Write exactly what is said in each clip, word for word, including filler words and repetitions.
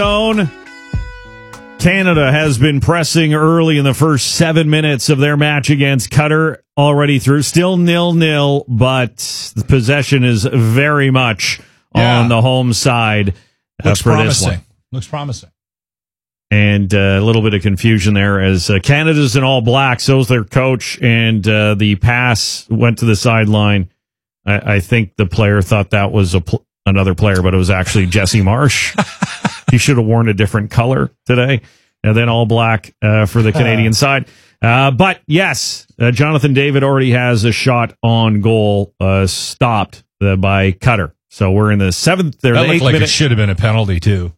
Canada has been pressing early in the first seven minutes of their match against Qatar, already through. Still nil-nil, but the possession is very much yeah. on the home side. Looks uh, for promising. This one. Looks promising. And uh, a little bit of confusion there as uh, Canada's in all black, so's their coach, and uh, the pass went to the sideline. I, I think the player thought that was a pl- another player, but it was actually Jesse Marsh. He should have worn a different color today. And then all black uh, for the Canadian side. Uh, but yes, uh, Jonathan David already has a shot on goal uh, stopped uh, by Qatar. So we're in the seventh. There, that the looked like minute. It should have been a penalty too.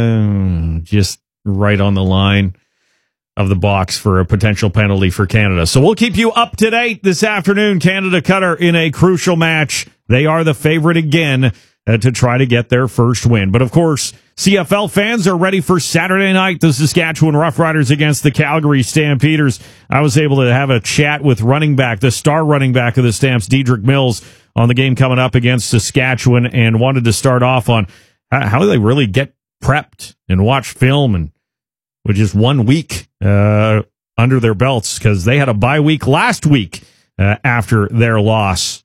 Uh, just right on the line of the box for a potential penalty for Canada. So we'll keep you up to date this afternoon. Canada Qatar in a crucial match. They are the favorite again uh, to try to get their first win. But of course, C F L fans are ready for Saturday night, the Saskatchewan Roughriders against the Calgary Stampeders. I was able to have a chat with running back, the star running back of the Stamps, Dedrick Mills, on the game coming up against Saskatchewan, and wanted to start off on how do they really get prepped and watch film, and with just one week uh, under their belts, because they had a bye week last week uh, after their loss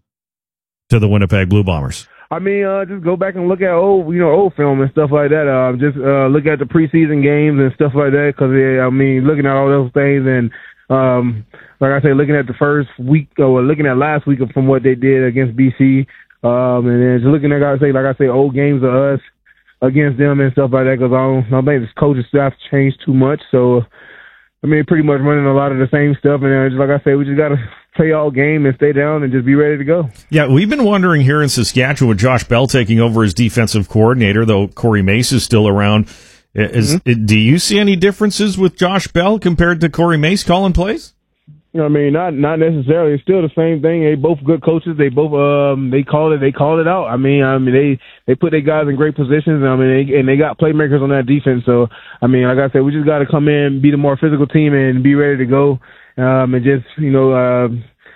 to the Winnipeg Blue Bombers. I mean, uh, just go back and look at old, you know, old film and stuff like that. Uh, just uh, look at the preseason games and stuff like that. Because yeah, I mean, looking at all those things, and um, like I say, looking at the first week or looking at last week from what they did against B C, um, and then just looking at, like I say, like I say, old games of us against them and stuff like that. Because I don't, I don't think this coaching staff changed too much. So I mean, pretty much running a lot of the same stuff. And then, just like I say, we just got to play all game and stay down and just be ready to go. Yeah, we've been wondering here in Saskatchewan with Josh Bell taking over as defensive coordinator, though Corey Mace is still around. Is, mm-hmm. Do you see any differences with Josh Bell compared to Corey Mace calling plays? You know, I mean, not not necessarily. It's still the same thing. They both good coaches. They both um they call it they call it out. I mean, I mean they they put their guys in great positions. I mean, they, and they got playmakers on that defense. So I mean, like I said, we just got to come in, be the more physical team, and be ready to go. Um, and just you know, uh,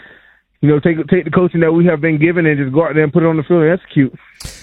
you know, take take the coaching that we have been given and just go out there and put it on the field and execute.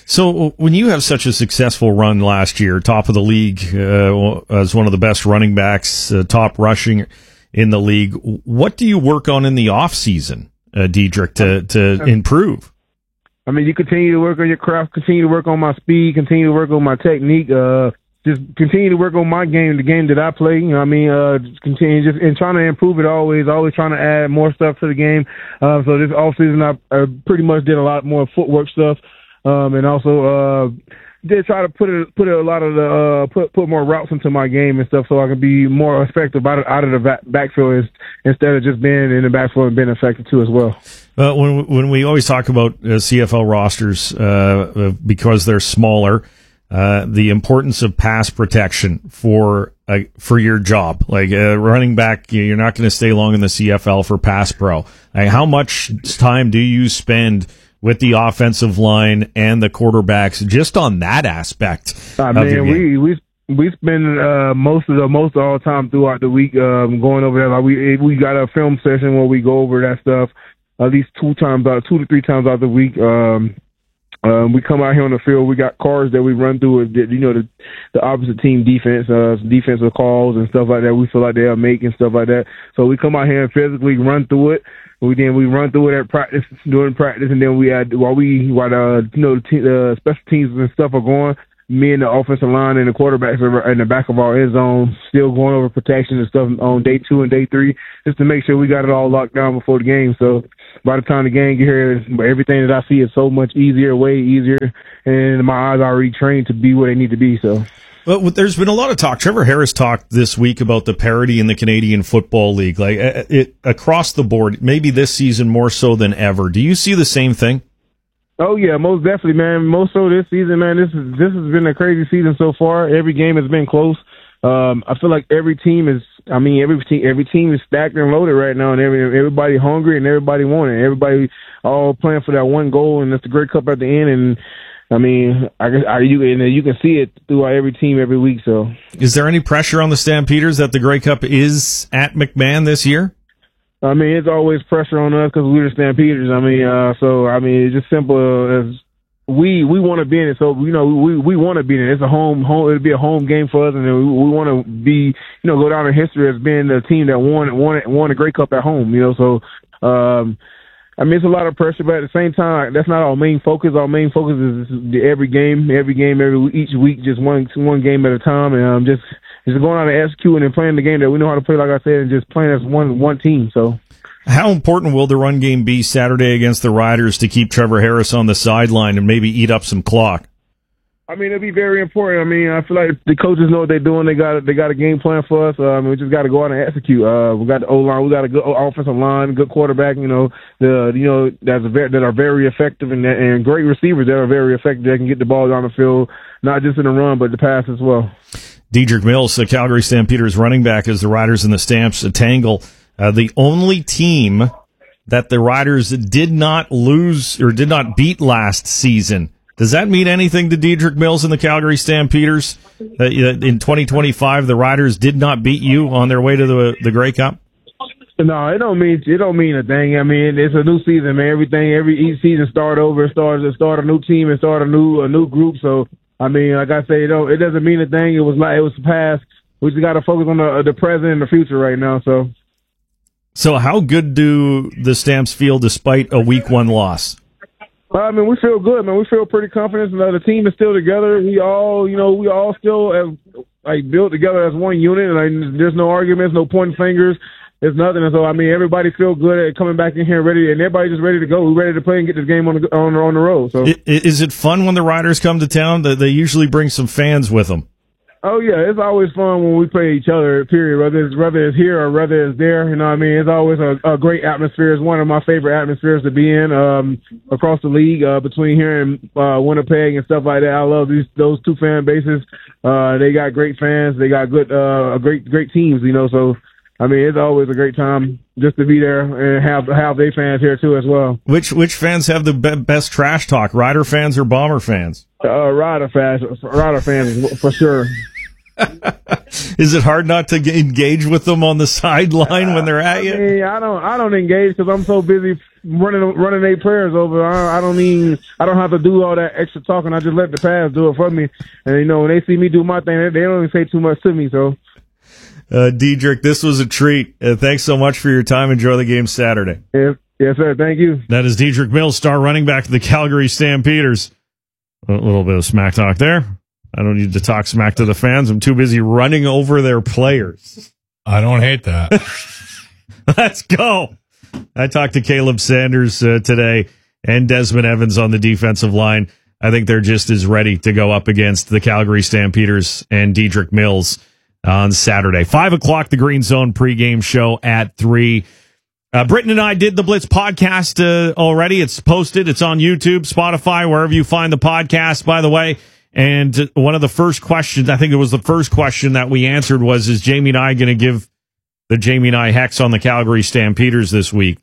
So when you have such a successful run last year, top of the league uh, as one of the best running backs, uh, top rushing in the league, what do you work on in the off season, uh, Dedrick, to to improve? I mean, you continue to work on your craft, continue to work on my speed, continue to work on my technique. Uh, just continue to work on my game, the game that I play. You know what I mean? Uh, just continue just and trying to improve it always, always trying to add more stuff to the game. Uh, so this off season, I, I pretty much did a lot more footwork stuff, um, and also uh, did try to put it, put a lot of the uh, put put more routes into my game and stuff, so I can be more effective out of, out of the back, backfield instead of just being in the backfield and being effective too as well. Uh, when when we always talk about uh, C F L rosters uh, because they're smaller. Uh, the importance of pass protection for uh, for your job, like uh, running back, you're not going to stay long in the C F L for pass pro. Like, how much time do you spend with the offensive line and the quarterbacks just on that aspect? I mean, we we we spend uh, most of the most of all time throughout the week um, going over that. Like we we got a film session where we go over that stuff at least two times out, two to three times out the week. Um, Um, we come out here on the field. We got cars that we run through. You know, the the opposite team defense, uh, defensive calls and stuff like that. We feel like they'll make and stuff like that. So we come out here and physically run through it. We then we run through it at practice, during practice, and then we add while we while the you know the te- uh, special teams and stuff are going. Me and the offensive line and the quarterbacks are in the back of our end zone, still going over protection and stuff on day two and day three, just to make sure we got it all locked down before the game. So by the time the game get here, everything that I see is so much easier, way easier, and my eyes are already trained to be where they need to be. So, well, there's been a lot of talk. Trevor Harris talked this week about the parity in the Canadian Football League, like it across the board, maybe this season more so than ever. Do you see the same thing? Oh yeah, most definitely, man. Most so this season, man. This is this has been a crazy season so far. Every game has been close. Um, I feel like every team is. I mean, every team every team is stacked and loaded right now, and every everybody hungry and everybody wanting. Everybody all playing for that one goal, and that's the Grey Cup at the end. And I mean, I guess I, you and you can see it throughout every team every week. So, is there any pressure on the Stampeders that the Grey Cup is at McMahon this year? I mean, it's always pressure on us because we're the Stampeders. I mean, uh, so I mean, it's just simple as we we want to be in it. So you know we we want to be in it. It's a home home. It'll be a home game for us, and we, we want to be you know go down in history as being the team that won won won a Grey Cup at home. You know, so um, I mean it's a lot of pressure, but at the same time that's not our main focus. Our main focus is every game, every game, every each week, just one one game at a time, and um, just just going out and executing and playing the game that we know how to play. Like I said, and just playing as one one team. So. How important will the run game be Saturday against the Riders to keep Trevor Harris on the sideline and maybe eat up some clock? I mean, it'll be very important. I mean, I feel like the coaches know what they're doing. They got they got a game plan for us. Um, we just got to go out and execute. Uh, we got the O line. We got a good offensive line, good quarterback. You know, the you know that's a very, that are very effective and and great receivers that are very effective. They can get the ball down the field, not just in the run but the pass as well. Dedrick Mills, the Calgary Stampeders running back, as the Riders and the Stamps a tangle. Uh, the only team that the Riders did not lose or did not beat last season. Does that mean anything to Dedrick Mills and the Calgary Stampeders? Uh, in twenty twenty-five, the Riders did not beat you on their way to the the Grey Cup? No, it don't mean it don't mean a thing. I mean, it's a new season, man. Everything, every each season start over, start start a new team and start a new a new group. So I mean, like I say, it don't it doesn't mean a thing. It was like it was past. We just got to focus on the the present and the future right now. So. So how good do the Stamps feel despite a week one loss? I mean, we feel good, man. We feel pretty confident. You know, the team is still together. We all, you know, we all still have, like built together as one unit. And like, there's no arguments, no pointing fingers. There's nothing. And so, I mean, everybody feel good at coming back in here ready, and everybody just ready to go. We're ready to play and get this game on the on, on the road. So, is it fun when the Riders come to town? They usually bring some fans with them. Oh yeah, it's always fun when we play each other. Period. Whether it's whether it's here or whether it's there, you know what I mean. It's always a, a great atmosphere. It's one of my favorite atmospheres to be in um, across the league uh, between here and uh, Winnipeg and stuff like that. I love these those two fan bases. Uh, they got great fans. They got good, uh, great great teams. You know, so I mean, it's always a great time just to be there and have have their fans here too as well. Which which fans have the be- best trash talk? Rider fans or Bomber fans? Uh, Rider fans, Rider fans for sure. Is it hard not to engage with them on the sideline when they're at you? I mean, I don't, I don't engage because I'm so busy running, running eight players over. I, I don't even, I don't have to do all that extra talking. I just let the pass do it for me. And you know, when they see me do my thing, they, they don't even say too much to me. So, uh, Dedrick, this was a treat. Uh, thanks so much for your time. Enjoy the game Saturday. Yes, yes, sir. Thank you. That is Dedrick Mills, star running back of the Calgary Stampeders. A little bit of smack talk there. I don't need to talk smack to the fans. I'm too busy running over their players. I don't hate that. Let's go. I talked to Caleb Sanders uh, today and Desmond Evans on the defensive line. I think they're just as ready to go up against the Calgary Stampeders and Dedrick Mills on Saturday. Five o'clock, the Green Zone pregame show at three. Uh, Britton and I did the Blitz podcast uh, already. It's posted. It's on YouTube, Spotify, wherever you find the podcast, by the way. And one of the first questions, I think it was the first question that we answered was, is Jamie and I going to give the Jamie and I hex on the Calgary Stampeders this week?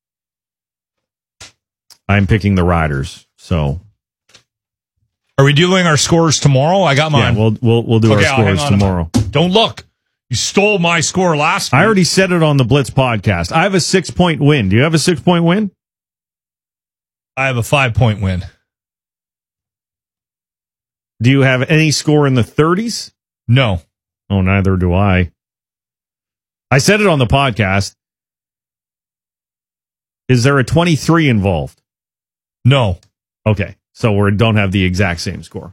I'm picking the Riders. So, are we doing our scores tomorrow? I got mine. Yeah, we'll we'll we'll do okay, our scores tomorrow. Don't look. You stole my score last week. I already said it on the Blitz podcast. I have a six point win. Do you have a six point win? I have a five point win. Do you have any score in the thirties? No. Oh, neither do I. I said it on the podcast. Is there a twenty-three involved? No. Okay, so we don't have the exact same score.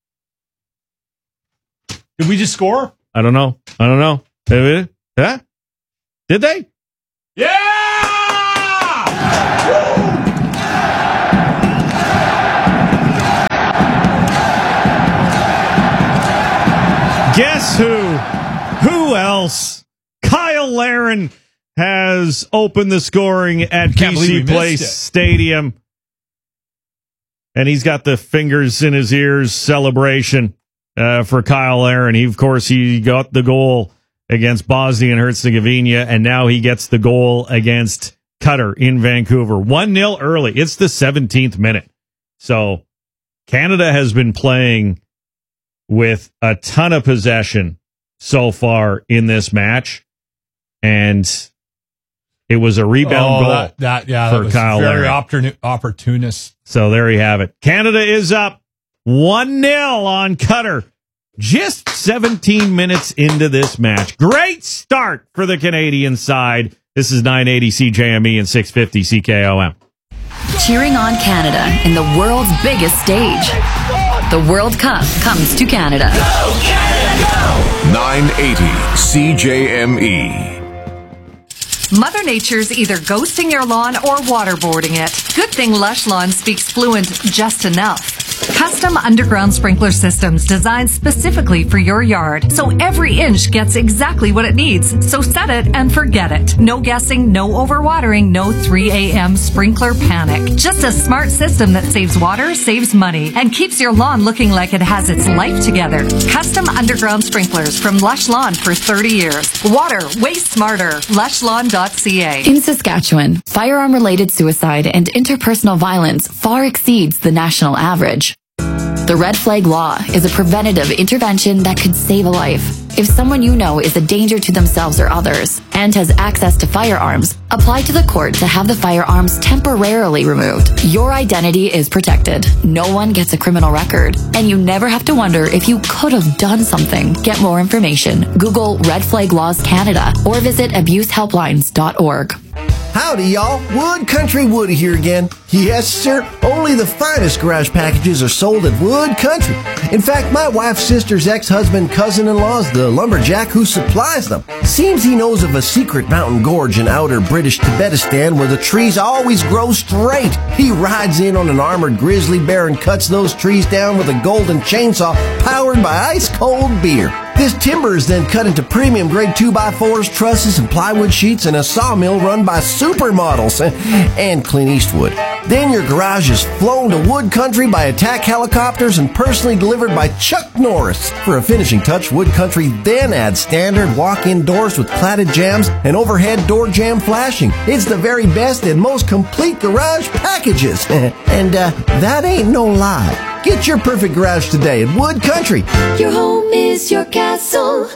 Did we just score? I don't know. I don't know. Huh? Did they? Yeah! Guess who? Who else? Kyle Larin has opened the scoring at P C Place Stadium. And he's got the fingers in his ears celebration uh, for Kyle Larin. He, of course, he got the goal against Bosnia and Herzegovina, and now he gets the goal against Qatar in Vancouver. one nil early. It's the seventeenth minute. So Canada has been playing with a ton of possession so far in this match. And It was a rebound oh, goal that, that, yeah, for that was Kyle very Laring. opportun- opportunist. So there you have it. Canada is up one nil on Qatar. Just seventeen minutes into this match. Great start for the Canadian side. This is nine eighty C J M E and six fifty C K O M. Cheering on Canada in the world's biggest stage. The World Cup comes to Canada. Go Canada, go! nine eighty C J M E. Mother Nature's either ghosting your lawn or waterboarding it. Good thing Lush Lawn speaks fluent just enough. Custom underground sprinkler systems designed specifically for your yard, so every inch gets exactly what it needs. So set it and forget it. No guessing, no overwatering, no three a.m. sprinkler panic. Just a smart system that saves water, saves money, and keeps your lawn looking like it has its life together. Custom underground sprinklers from Lush Lawn for thirty years. Water, way smarter. lush lawn dot c a. In Saskatchewan, firearm-related suicide and interpersonal violence far exceeds the national average. The Red Flag Law is a preventative intervention that could save a life. If someone you know is a danger to themselves or others and has access to firearms, apply to the court to have the firearms temporarily removed. Your identity is protected. No one gets a criminal record, and you never have to wonder if you could have done something. Get more information. Google Red Flag Laws Canada or visit abuse helplines dot org. Howdy, y'all. Wood Country Woody here again. Yes, sir. Only the finest garage packages are sold at Wood Country. In fact, my wife's sister's ex-husband, cousin-in-law is the lumberjack who supplies them. Seems he knows of a secret mountain gorge in outer British Tibetistan where the trees always grow straight. He rides in on an armored grizzly bear and cuts those trees down with a golden chainsaw powered by ice-cold beer. This timber is then cut into premium grade two by fours, trusses, and plywood sheets in a sawmill run by supermodels and Clint Eastwood. Then your garage is flown to Wood Country by attack helicopters and personally delivered by Chuck Norris. For a finishing touch, Wood Country then adds standard walk-in doors with platted jambs and overhead door jamb flashing. It's the very best and most complete garage packages. And uh, that ain't no lie. Get your perfect garage today at Wood Country. Your home is your castle.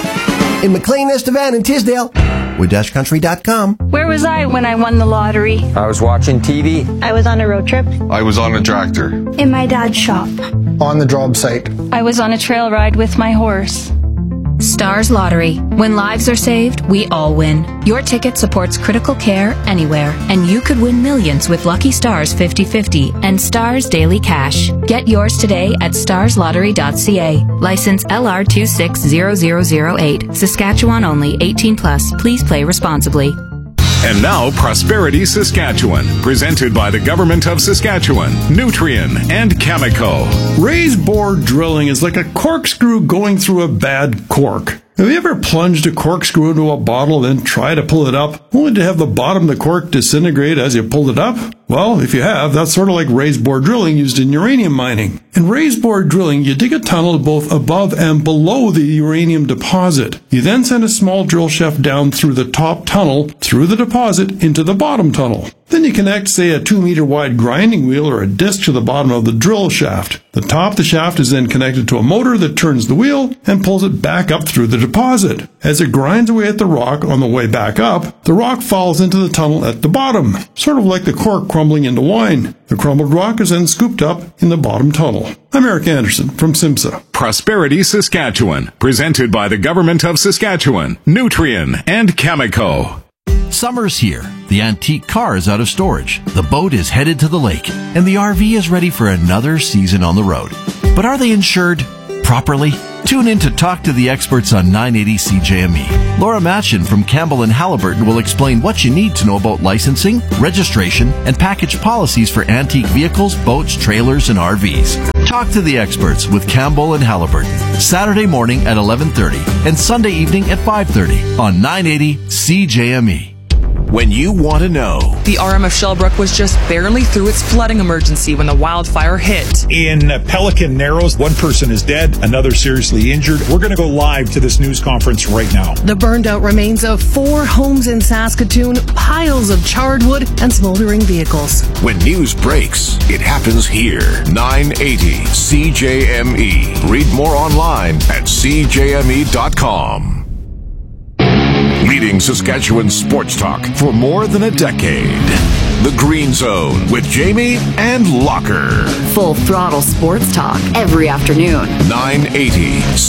In McLean, Estevan, and Tisdale. wood dash country dot com. Where was I when I won the lottery? I was watching T V. I was on a road trip. I was on a tractor. In my dad's shop. On the job site. I was on a trail ride with my horse. Stars Lottery. When lives are saved, we all win. Your ticket supports critical care anywhere, and you could win millions with Lucky Stars fifty fifty and Stars Daily Cash. Get yours today at stars lottery dot c a. License L R two six zero zero zero eight. Saskatchewan only. eighteen plus. Please play responsibly. And now, Prosperity Saskatchewan, presented by the Government of Saskatchewan, Nutrien, and Cameco. Raised bore drilling is like a corkscrew going through a bad cork. Have you ever plunged a corkscrew into a bottle and then try to pull it up, only to have the bottom of the cork disintegrate as you pulled it up? Well, if you have, that's sort of like raised bore drilling used in uranium mining. In raised bore drilling, you dig a tunnel both above and below the uranium deposit. You then send a small drill shaft down through the top tunnel, through the deposit, into the bottom tunnel. Then you connect, say, a two meter wide grinding wheel or a disc to the bottom of the drill shaft. The top of the shaft is then connected to a motor that turns the wheel and pulls it back up through the deposit. As it grinds away at the rock on the way back up, the rock falls into the tunnel at the bottom, sort of like the cork crumbling into wine. The crumbled rock is then scooped up in the bottom tunnel. I'm Eric Anderson from SIMSA. Prosperity Saskatchewan, presented by the Government of Saskatchewan, Nutrien, and Cameco. Summer's here. The antique car is out of storage. The boat is headed to the lake. And the R V is ready for another season on the road. But are they insured properly? Tune in to Talk to the Experts on nine eighty C J M E. Laura Matchin from Campbell and Halliburton will explain what you need to know about licensing, registration, and package policies for antique vehicles, boats, trailers, and R Vs. Talk to the Experts with Campbell and Halliburton. Saturday morning at eleven thirty and Sunday evening at five thirty on nine eighty C J M E. When you want to know. The R M F Shellbrook was just barely through its flooding emergency when the wildfire hit. In Pelican Narrows, one person is dead, another seriously injured. We're going to go live to this news conference right now. The burned out remains of four homes in Saskatoon, piles of charred wood, and smoldering vehicles. When news breaks, it happens here. nine eighty C J M E. Read more online at c j m e dot com. leading Saskatchewan sports talk for more than a decade. The Green Zone with Jamie and Locker. Full throttle sports talk every afternoon. nine eighty